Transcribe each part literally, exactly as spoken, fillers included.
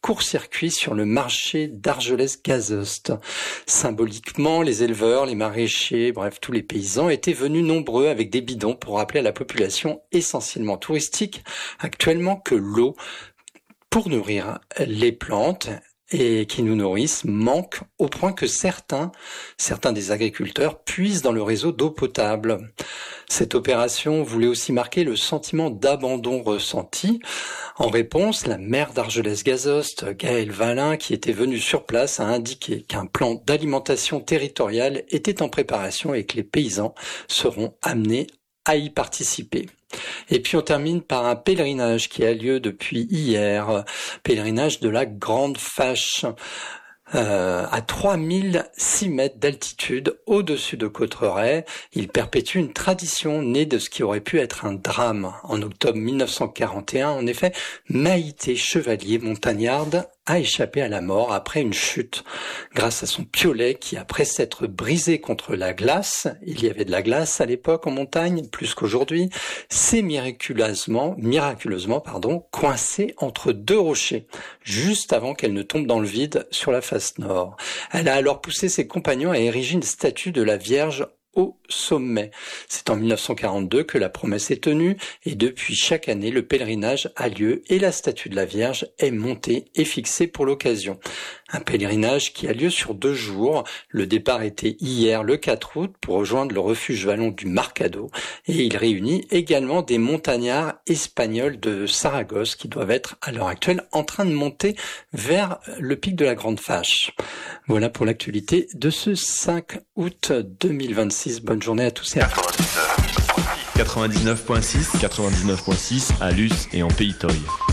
court-circuit sur le marché d'Argelès-Gazost. Symboliquement, les éleveurs, les maraîchers, bref, tous les paysans étaient venus nombreux avec des bidons pour rappeler à la population essentiellement touristique actuellement que l'eau pour nourrir les plantes et qui nous nourrissent manque au point que certains, certains des agriculteurs puisent dans le réseau d'eau potable. Cette opération voulait aussi marquer le sentiment d'abandon ressenti. En réponse, la maire d'Argelès-Gazost, Gaëlle Valin, qui était venue sur place, a indiqué qu'un plan d'alimentation territoriale était en préparation et que les paysans seront amenés à y participer. Et puis on termine par un pèlerinage qui a lieu depuis hier, pèlerinage de la Grande Fâche. Euh, à trois mille six mètres d'altitude au-dessus de Cauterets, il perpétue une tradition née de ce qui aurait pu être un drame. En octobre mille neuf cent quarante et un, en effet, Maïté Chevalier, montagnarde, a échappé à la mort après une chute grâce à son piolet qui, après s'être brisé contre la glace, il y avait de la glace à l'époque en montagne, plus qu'aujourd'hui, s'est miraculeusement, miraculeusement, pardon, coincé entre deux rochers, juste avant qu'elle ne tombe dans le vide sur la face nord. Elle a alors poussé ses compagnons à ériger une statue de la Vierge au sommet. C'est en mille neuf cent quarante-deux que la promesse est tenue et depuis chaque année, le pèlerinage a lieu et la statue de la Vierge est montée et fixée pour l'occasion. Un pèlerinage qui a lieu sur deux jours. Le départ était hier, le quatre août, pour rejoindre le refuge vallon du Marcado et il réunit également des montagnards espagnols de Saragosse qui doivent être à l'heure actuelle en train de monter vers le pic de la Grande Fâche. Voilà pour l'actualité de ce cinq août deux mille vingt-six. Bonne journée à tous et à toutes. quatre-vingt-dix-neuf virgule six quatre-vingt-dix-neuf virgule six à Luce et en Pays Toy.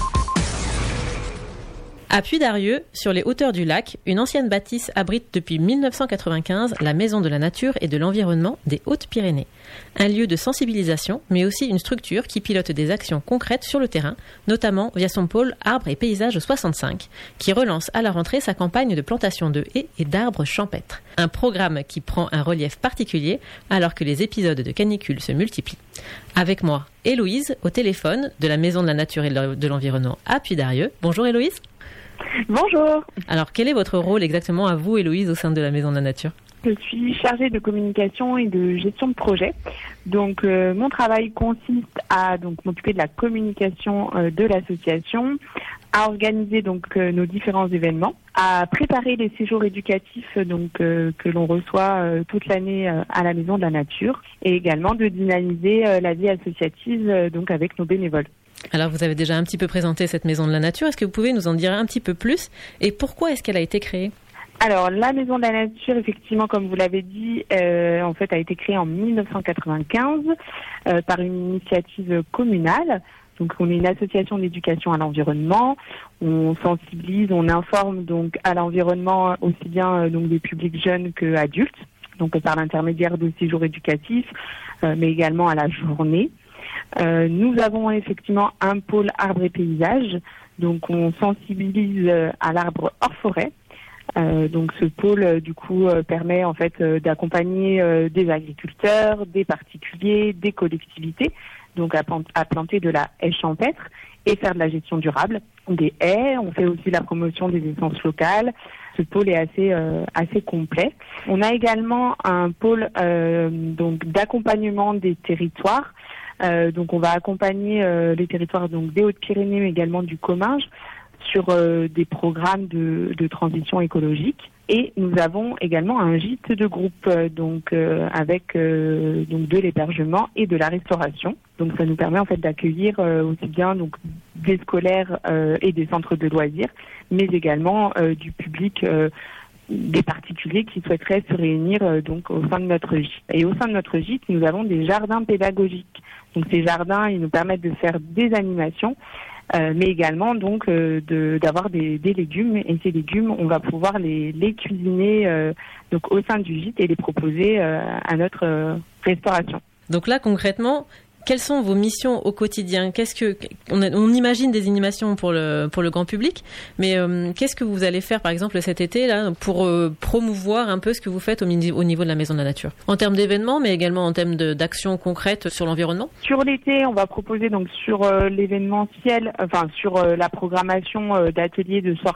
À Puy-d'Arieux, sur les hauteurs du lac, une ancienne bâtisse abrite depuis mille neuf cent quatre-vingt-quinze la Maison de la Nature et de l'Environnement des Hautes-Pyrénées. Un lieu de sensibilisation, mais aussi une structure qui pilote des actions concrètes sur le terrain, notamment via son pôle Arbres et Paysages soixante-cinq, qui relance à la rentrée sa campagne de plantation de haies et d'arbres champêtres. Un programme qui prend un relief particulier alors que les épisodes de canicule se multiplient. Avec moi, Héloïse, au téléphone de la Maison de la Nature et de l'Environnement à Puy-d'Arieux. Bonjour Héloïse. Bonjour. Alors, quel est votre rôle exactement à vous, Héloïse, au sein de la Maison de la Nature ? Je suis chargée de communication et de gestion de projet. Donc, euh, mon travail consiste à donc m'occuper de la communication euh, de l'association, à organiser donc euh, nos différents événements, à préparer les séjours éducatifs donc euh, que l'on reçoit euh, toute l'année euh, à la Maison de la Nature, et également de dynamiser euh, la vie associative euh, donc avec nos bénévoles. Alors, vous avez déjà un petit peu présenté cette Maison de la Nature. Est-ce que vous pouvez nous en dire un petit peu plus ? Et pourquoi est-ce qu'elle a été créée ? Alors, la Maison de la Nature, effectivement, comme vous l'avez dit, euh, en fait, a été créée en mille neuf cent quatre-vingt-quinze euh, par une initiative communale. Donc, on est une association d'éducation à l'environnement. On sensibilise, on informe donc à l'environnement aussi bien euh, donc des publics jeunes qu'adultes, donc par l'intermédiaire de séjours éducatifs, euh, mais également à la journée. Euh, nous avons effectivement un pôle arbres et paysages, donc on sensibilise euh, à l'arbre hors forêt. Euh, donc ce pôle euh, du coup euh, permet en fait euh, d'accompagner euh, des agriculteurs, des particuliers, des collectivités, donc à, à planter de la haie champêtre et faire de la gestion durable des haies. On fait aussi la promotion des essences locales. Ce pôle est assez euh, assez complet. On a également un pôle euh, donc d'accompagnement des territoires. Euh, donc on va accompagner euh, les territoires donc des Hautes-Pyrénées mais également du Comminges sur euh, des programmes de, de transition écologique. Et nous avons également un gîte de groupe euh, donc euh, avec euh, donc de l'hébergement et de la restauration. Donc ça nous permet en fait d'accueillir euh, aussi bien donc des scolaires euh, et des centres de loisirs, mais également euh, du public, euh, des particuliers qui souhaiteraient se réunir euh, donc au sein de notre gîte. Et au sein de notre gîte, nous avons des jardins pédagogiques. Donc ces jardins, ils nous permettent de faire des animations, euh, mais également donc euh, de, d'avoir des, des légumes. Et ces légumes, on va pouvoir les, les cuisiner euh, donc au sein du gîte et les proposer euh, à notre euh, restauration. Donc là, concrètement, quelles sont vos missions au quotidien ? Qu'est-ce que on, a, on imagine des animations pour le pour le grand public, mais euh, qu'est-ce que vous allez faire par exemple cet été là pour euh, promouvoir un peu ce que vous faites au, au niveau de la Maison de la Nature, en termes d'événements, mais également en termes de, d'actions concrètes sur l'environnement ? Sur l'été, on va proposer donc sur euh, l'événementiel, enfin sur euh, la programmation euh, d'ateliers de sortie